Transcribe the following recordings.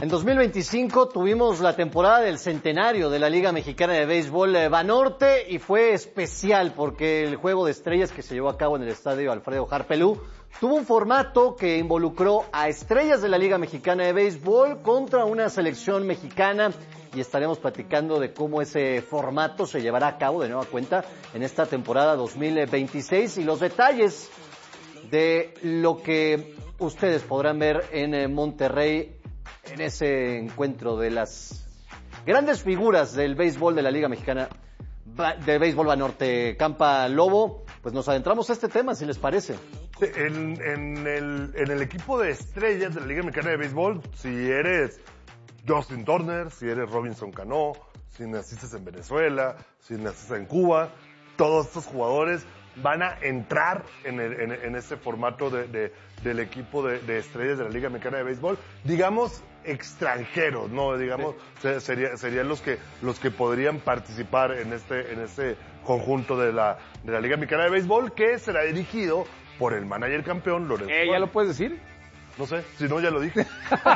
En 2025 tuvimos la temporada del centenario de la Liga Mexicana de Béisbol Banorte y fue especial porque el juego de estrellas que se llevó a cabo en el estadio Alfredo Harpelú tuvo un formato que involucró a estrellas de la Liga Mexicana de Béisbol contra una selección mexicana y estaremos platicando de cómo ese formato se llevará a cabo de nueva cuenta en esta temporada 2026 y los detalles de lo que ustedes podrán ver en Monterrey en ese encuentro de las grandes figuras del béisbol de la Liga Mexicana de Béisbol Banorte. Campa, Lobo, pues nos adentramos a este tema, si les parece. En el equipo de estrellas de la Liga Mexicana de Béisbol, si eres Justin Turner, si eres Robinson Cano, si naciste en Venezuela, si naciste en Cuba, todos estos jugadores van a entrar en ese formato del equipo de estrellas de la Liga Mexicana de Béisbol, digamos extranjeros, ¿no? Digamos, sí. Serían los que podrían participar en este conjunto de la Liga Mexicana de Béisbol, que será dirigido por el manager campeón Lorenzo. ¿Ya lo puedes decir? No sé, si no ya lo dije.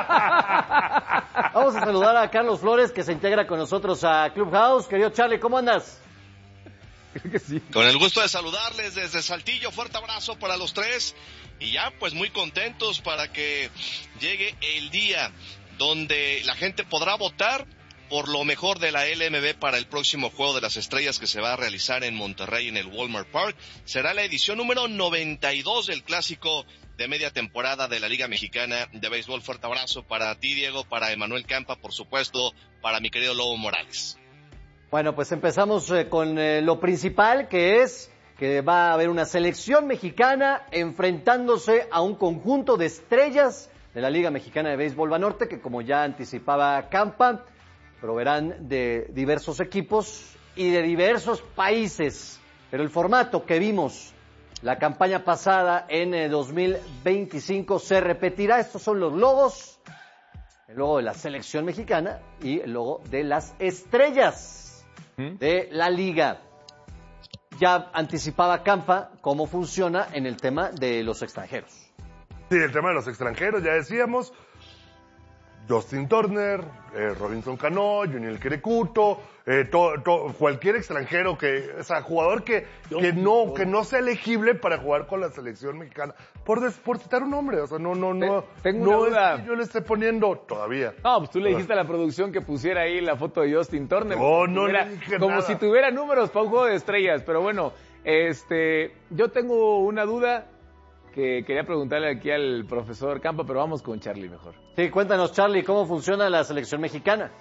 Vamos a saludar a Carlos Flores, que se integra con nosotros a Clubhouse. Querido Charlie, ¿cómo andas? Creo que sí. Con el gusto de saludarles desde Saltillo, fuerte abrazo para los tres y ya pues muy contentos para que llegue el día donde la gente podrá votar por lo mejor de la LMB para el próximo Juego de las Estrellas que se va a realizar en Monterrey en el Walmart Park. Será la edición número 92 del clásico de media temporada de la Liga Mexicana de Béisbol. Fuerte abrazo para ti, Diego, para Emanuel Campa, por supuesto, para mi querido Lobo Morales. Bueno, pues empezamos con lo principal, que es que va a haber una selección mexicana enfrentándose a un conjunto de estrellas de la Liga Mexicana de Béisbol Banorte, que como ya anticipaba Campa, proverán de diversos equipos y de diversos países. Pero el formato que vimos la campaña pasada en 2025 se repetirá. Estos son los logos, el logo de la selección mexicana y el logo de las estrellas de la liga. Ya anticipaba Campa cómo funciona en el tema de los extranjeros. Sí, el tema de los extranjeros, ya decíamos, Justin Turner, Robinson Cano, Juniel Querecuto, cualquier extranjero o sea, jugador que no sea elegible para jugar con la selección mexicana. Por citar un nombre, o sea, Tengo una no duda. es que yo le esté poniendo todavía. No, pues tú le dijiste a la producción que pusiera ahí la foto de Justin Turner. No le dije como nada. si tuviera números para un juego de estrellas, pero bueno, yo tengo una duda que quería preguntarle aquí al profesor Campa, pero vamos con Charlie mejor. Sí, cuéntanos, Charlie, ¿cómo funciona la selección mexicana?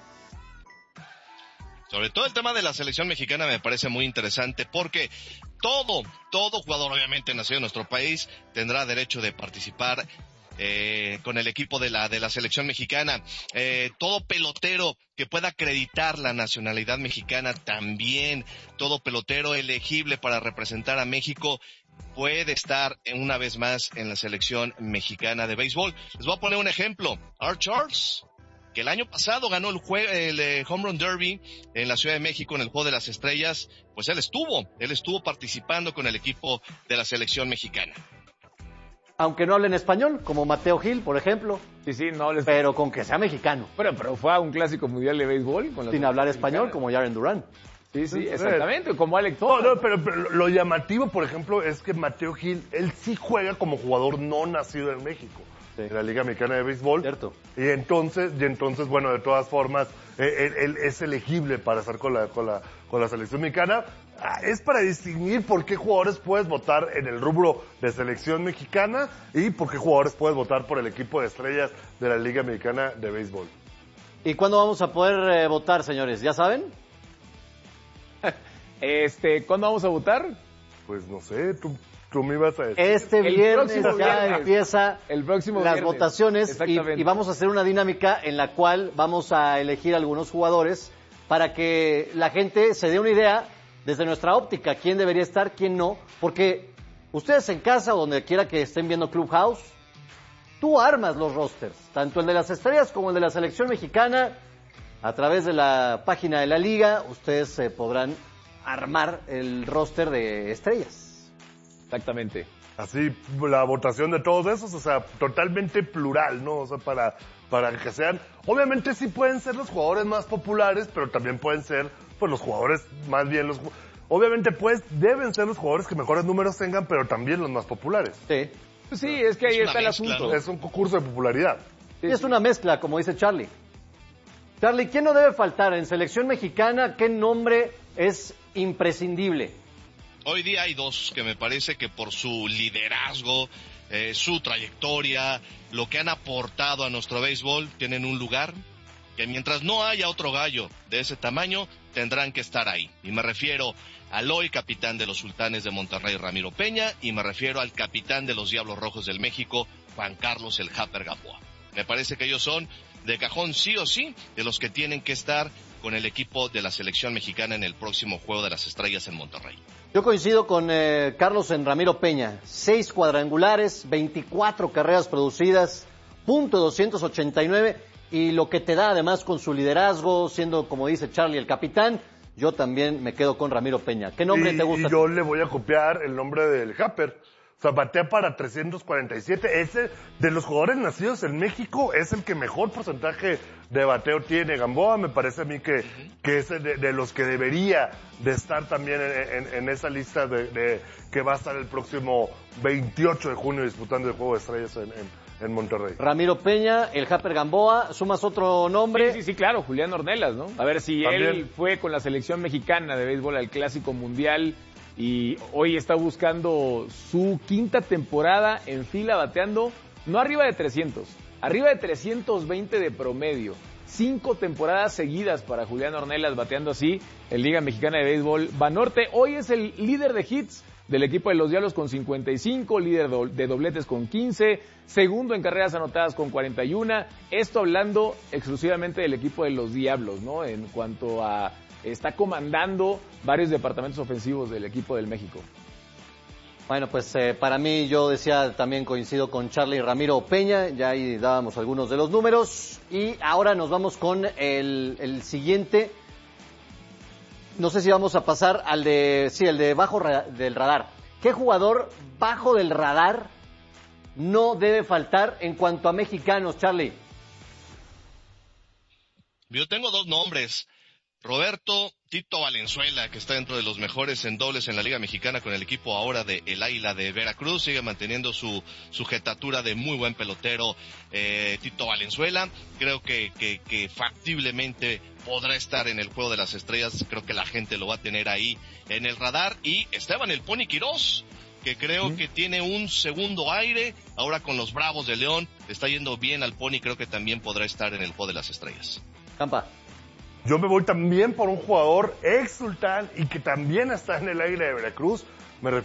Sobre todo el tema de la selección mexicana me parece muy interesante porque todo jugador obviamente nacido en nuestro país tendrá derecho de participar con el equipo de la selección mexicana. Todo pelotero que pueda acreditar la nacionalidad mexicana también, todo pelotero elegible para representar a México puede estar una vez más en la selección mexicana de béisbol. Les voy a poner un ejemplo. Art Charles, que el año pasado ganó el Home Run Derby en la Ciudad de México en el Juego de las Estrellas, pues él estuvo participando con el equipo de la selección mexicana. Aunque no hablen español, como Mateo Gil, por ejemplo. Sí, no hables. Pero con que sea mexicano. Bueno, pero fue a un clásico mundial de béisbol. Sin hablar español, como Jaren Duran. Sí, exactamente, como Alex Todd. No, pero lo llamativo, por ejemplo, es que Mateo Gil, él sí juega como jugador no nacido en México, en la Liga Mexicana de Béisbol. Cierto. Y entonces, bueno, de todas formas, él es elegible para estar con la selección mexicana. Es para distinguir por qué jugadores puedes votar en el rubro de selección mexicana y por qué jugadores puedes votar por el equipo de estrellas de la Liga Mexicana de Béisbol. ¿Y cuándo vamos a poder votar, señores? ¿Ya saben? ¿Cuándo vamos a votar? Pues no sé, tú me ibas a decir. Este viernes ya empieza el próximo las viernes. votaciones y vamos a hacer una dinámica en la cual vamos a elegir algunos jugadores para que la gente se dé una idea desde nuestra óptica, quién debería estar, quién no, porque ustedes en casa o donde quiera que estén viendo Clubhouse, tú armas los rosters, tanto el de las estrellas como el de la selección mexicana. A través de la página de la liga, ustedes podrán armar el roster de estrellas. Exactamente. así la votación de todos esos, o sea, totalmente plural, ¿no? O sea, para que sean, obviamente sí pueden ser los jugadores más populares, pero también pueden ser, pues, los jugadores, más bien obviamente, pues, deben ser los jugadores que mejores números tengan, pero también los más populares. Sí. Pues sí, es que ahí está el mezcla, asunto. ¿no? Es un concurso de popularidad. Y es una mezcla, como dice Charlie. Charlie, ¿quién no debe faltar en selección mexicana? ¿Qué nombre es imprescindible? Hoy día hay dos que me parece que por su liderazgo, su trayectoria, lo que han aportado a nuestro béisbol, tienen un lugar que mientras no haya otro gallo de ese tamaño, tendrán que estar ahí. Y me refiero al hoy capitán de los Sultanes de Monterrey, Ramiro Peña, y me refiero al capitán de los Diablos Rojos del México, Juan Carlos el Japper Gamboa. Me parece que ellos son de cajón sí o sí de los que tienen que estar con el equipo de la selección mexicana en el próximo Juego de las Estrellas en Monterrey. Yo coincido con Carlos en Ramiro Peña. 6 cuadrangulares, 24 carreras producidas, .289, y lo que te da además con su liderazgo, siendo, como dice Charlie, el capitán, yo también me quedo con Ramiro Peña. ¿Qué nombre te gusta? Y yo le voy a copiar el nombre del Japper. O sea, batea para 347. Ese, de los jugadores nacidos en México, es el que mejor porcentaje de bateo tiene. Gamboa me parece a mí que es de los que debería de estar también en esa lista de que va a estar el próximo 28 de junio disputando el Juego de Estrellas en Monterrey. Ramiro Peña, el Japper Gamboa, ¿sumas otro nombre? Sí, claro, Julián Ornelas, ¿no? A ver si También. él fue con la selección mexicana de béisbol al Clásico Mundial y hoy está buscando su quinta temporada en fila bateando, no arriba de 300, arriba de 320 de promedio. 5 temporadas seguidas para Julián Ornelas bateando así en Liga Mexicana de Béisbol Banorte. Hoy es el líder de hits del equipo de los Diablos con 55, líder de dobletes con 15, segundo en carreras anotadas con 41. Esto hablando exclusivamente del equipo de los Diablos, ¿no? En cuanto a está comandando varios departamentos ofensivos del equipo del México. Bueno, pues para mí, yo decía, también coincido con Charlie y Ramiro Peña, ya ahí dábamos algunos de los números, y ahora nos vamos con el siguiente. No sé si vamos a pasar al el de bajo del radar. ¿Qué jugador bajo del radar no debe faltar en cuanto a mexicanos, Charlie? Yo tengo dos nombres. Roberto Tito Valenzuela, que está dentro de los mejores en dobles en la Liga Mexicana con el equipo ahora de El Águila de Veracruz, sigue manteniendo su jetatura de muy buen pelotero. Tito Valenzuela, creo que factiblemente podrá estar en el Juego de las Estrellas, creo que la gente lo va a tener ahí en el radar. Y Esteban el Pony Quirós, que creo que tiene un segundo aire, ahora con los Bravos de León, le está yendo bien al Pony, creo que también podrá estar en el Juego de las Estrellas. Campa. Yo me voy también por un jugador ex Sultán y que también está en el Águila de Veracruz. Me